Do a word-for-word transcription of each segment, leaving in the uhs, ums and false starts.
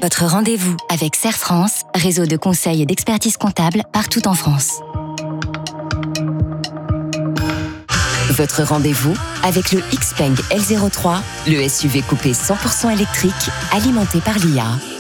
Votre rendez-vous avec Serre France, réseau de conseil et d'expertise comptable partout en France. Votre rendez-vous avec le Xpeng L zéro trois, le S U V coupé cent pour cent électrique, alimenté par l'I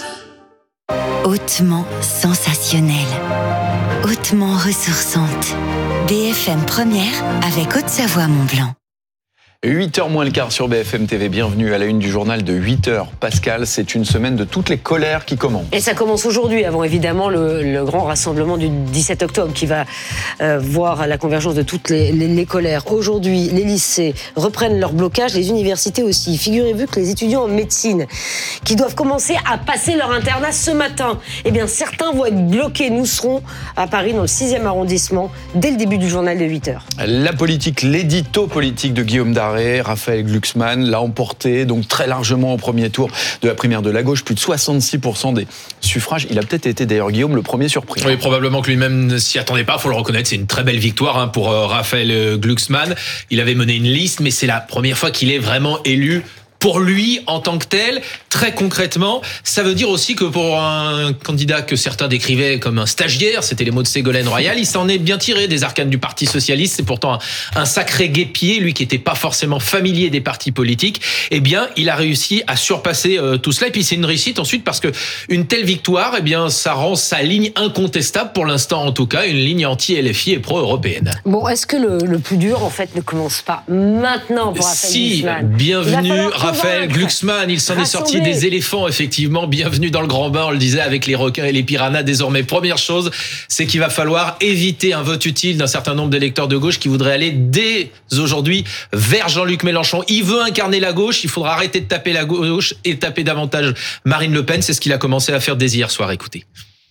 A. Hautement sensationnelle, hautement ressourçante. B F M Première avec Haute-Savoie Mont-Blanc. huit heures moins le quart sur B F M T V, bienvenue à la une du journal de huit heures. Pascal, c'est une semaine de toutes les colères qui commencent. Et ça commence aujourd'hui, avant évidemment le, le grand rassemblement du dix-sept octobre qui va euh, voir la convergence de toutes les, les, les colères. Aujourd'hui, les lycées reprennent leur blocage, les universités aussi. Figurez-vous que les étudiants en médecine qui doivent commencer à passer leur internat ce matin, eh bien certains vont être bloqués. Nous serons à Paris dans le sixième arrondissement dès le début du journal de huit heures. La politique, l'édito politique de Guillaume Daré. Raphaël Glucksmann l'a emporté donc très largement au premier tour de la primaire de la gauche, plus de soixante-six pour cent des suffrages. Il a peut-être été d'ailleurs, Guillaume, le premier surpris. Oui, probablement que lui-même ne s'y attendait pas, il faut le reconnaître, c'est une très belle victoire hein, pour euh, Raphaël Glucksmann. Il avait mené une liste, mais c'est la première fois qu'il est vraiment élu pour lui en tant que tel. Très concrètement, ça veut dire aussi que pour un candidat que certains décrivaient comme un stagiaire, c'était les mots de Ségolène Royal, il s'en est bien tiré des arcanes du Parti socialiste. C'est pourtant un, un sacré guêpier, lui qui n'était pas forcément familier des partis politiques. Eh bien, il a réussi à surpasser euh, tout cela. Et puis c'est une réussite ensuite parce que une telle victoire, eh bien, ça rend sa ligne incontestable pour l'instant en tout cas, une ligne anti-L F I et pro-européenne. Bon, est-ce que le, le plus dur en fait ne commence pas maintenant pour Raphaël Si, Glucksmann? bienvenue Raphaël Glucksmann, il s'en est sorti Rassembler. des éléphants, effectivement. Bienvenue dans le grand bain, on le disait, avec les requins et les piranhas. Désormais, première chose, c'est qu'il va falloir éviter un vote utile d'un certain nombre d'électeurs de gauche qui voudraient aller dès aujourd'hui vers Jean-Luc Mélenchon. Il veut incarner la gauche, il faudra arrêter de taper la gauche et taper davantage Marine Le Pen. C'est ce qu'il a commencé à faire dès hier soir. Écoutez.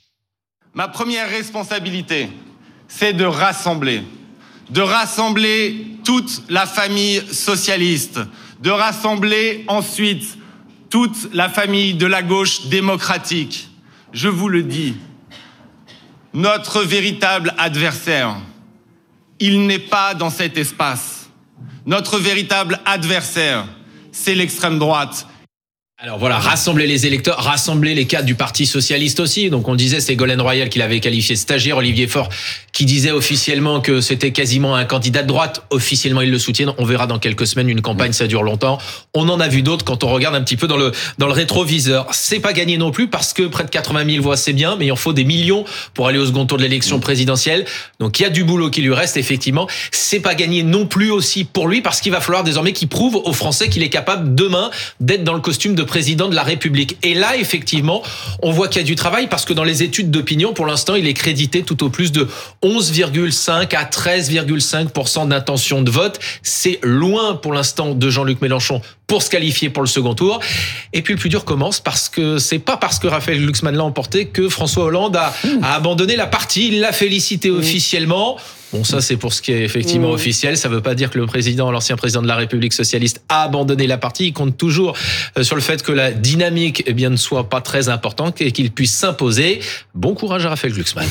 Ma première responsabilité, c'est de rassembler. De rassembler toute la famille socialiste. De rassembler ensuite toute la famille de la gauche démocratique. Je vous le dis, notre véritable adversaire, il n'est pas dans cet espace. Notre véritable adversaire, c'est l'extrême droite. Alors voilà, rassembler les électeurs, rassembler les cadres du Parti socialiste aussi. Donc on le disait, Ségolène Royal qui l'avait qualifié de stagiaire, Olivier Faure qui disait officiellement que c'était quasiment un candidat de droite. Officiellement, ils le soutiennent. On verra dans quelques semaines, une campagne, ça dure longtemps. On en a vu d'autres quand on regarde un petit peu dans le dans le rétroviseur. C'est pas gagné non plus parce que près de quatre-vingt mille voix, c'est bien, mais il en faut des millions pour aller au second tour de l'élection présidentielle. Donc il y a du boulot qui lui reste, effectivement. C'est pas gagné non plus aussi pour lui parce qu'il va falloir désormais qu'il prouve aux Français qu'il est capable demain d'être dans le costume de président de la République. Et là, effectivement, on voit qu'il y a du travail parce que dans les études d'opinion, pour l'instant, il est crédité tout au plus de onze virgule cinq à treize virgule cinq pour cent d'intention de vote. C'est loin pour l'instant de Jean-Luc Mélenchon pour se qualifier pour le second tour. Et puis le plus dur commence parce que c'est pas parce que Raphaël Glucksmann l'a emporté que François Hollande a, a abandonné la partie. Il l'a félicité officiellement. Bon, ça, c'est pour ce qui est effectivement mmh. officiel. Ça ne veut pas dire que le président, l'ancien président de la République socialiste a abandonné la partie. Il compte toujours sur le fait que la dynamique eh bien, ne soit pas très importante et qu'il puisse s'imposer. Bon courage à Raphaël Glucksmann.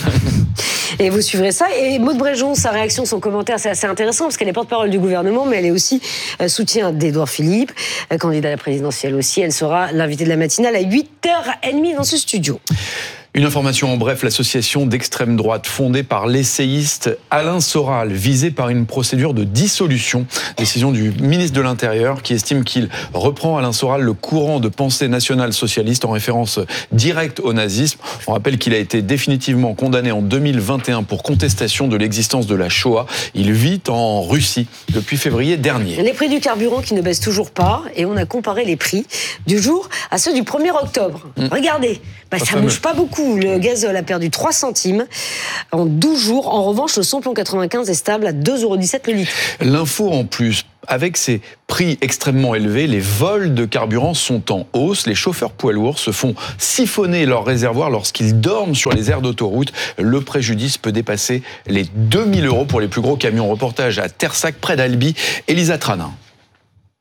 Et vous suivrez ça. Et Maud Bréjon, sa réaction, son commentaire, c'est assez intéressant parce qu'elle est porte-parole du gouvernement, mais elle est aussi euh, soutien d'Édouard Philippe, euh, candidat à la présidentielle aussi. Elle sera l'invitée de la matinale à huit heures trente dans ce studio. Une information en bref, l'association d'extrême droite fondée par l'essayiste Alain Soral, visée par une procédure de dissolution. Décision du ministre de l'Intérieur qui estime qu'il reprend Alain Soral le courant de pensée nationale-socialiste en référence directe au nazisme. On rappelle qu'il a été définitivement condamné en deux mille vingt et un pour contestation de l'existence de la Shoah. Il vit en Russie depuis février dernier. Les prix du carburant qui ne baissent toujours pas et on a comparé les prix du jour à ceux du premier octobre. Mmh. Regardez, bah, ça ne bouge pas beaucoup. Le gazole a perdu trois centimes en douze jours. En revanche, le samplon quatre-vingt-quinze est stable à deux euros dix-sept le litre. L'info en plus, avec ces prix extrêmement élevés, les vols de carburant sont en hausse. Les chauffeurs poids lourds se font siphonner leur réservoir lorsqu'ils dorment sur les aires d'autoroute. Le préjudice peut dépasser les deux mille euros pour les plus gros camions. Reportage à Tersac, près d'Albi. Elisa Tranin.